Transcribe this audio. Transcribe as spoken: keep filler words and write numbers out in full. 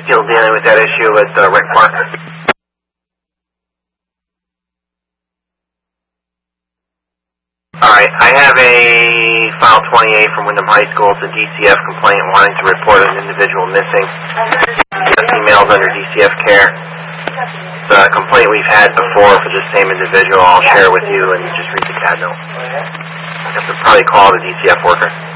Still dealing with that issue at uh, Rec Park. Alright, I have a file twenty-eight from Wyndham High School. It's a D C F complaint wanting to report an individual missing. It's emailed under D C F care. It's a complaint we've had before for the same individual. I'll share with you and just read the C A D note. I have to probably call the D C F worker.